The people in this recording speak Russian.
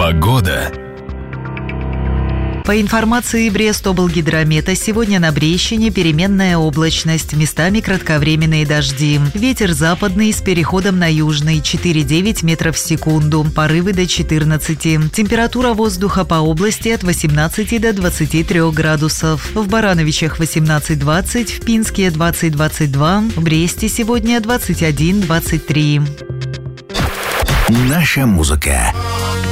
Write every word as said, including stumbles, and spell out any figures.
Погода. По информации Брест-облгидромета, сегодня на Брещине переменная облачность, местами кратковременные дожди. Ветер западный с переходом на южный, четыре-девять метров в секунду, порывы до четырнадцати. Температура воздуха по области от восемнадцати до двадцати трёх градусов. В Барановичах восемнадцать-двадцать, в Пинске двадцать-двадцать два, в Бресте сегодня двадцать один-двадцать три. Наша музыка.